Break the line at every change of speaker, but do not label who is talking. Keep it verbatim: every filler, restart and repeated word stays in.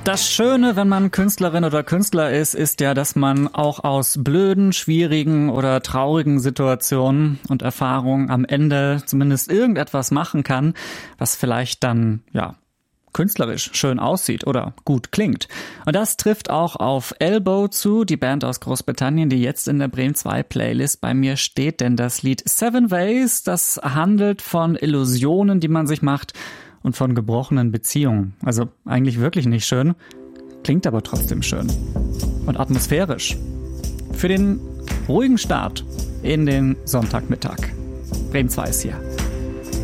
Das Schöne, wenn man Künstlerin oder Künstler ist, ist ja, dass man auch aus blöden, schwierigen oder traurigen Situationen und Erfahrungen am Ende zumindest irgendetwas machen kann, was vielleicht dann, ja, künstlerisch schön aussieht oder gut klingt. Und das trifft auch auf Elbow zu, die Band aus Großbritannien, die jetzt in der Bremen zwei Playlist bei mir steht, denn das Lied Seven Ways, das handelt von Illusionen, die man sich macht und von gebrochenen Beziehungen. Also eigentlich wirklich nicht schön, klingt aber trotzdem schön und atmosphärisch. Für den ruhigen Start in den Sonntagmittag. Bremen zwei ist hier.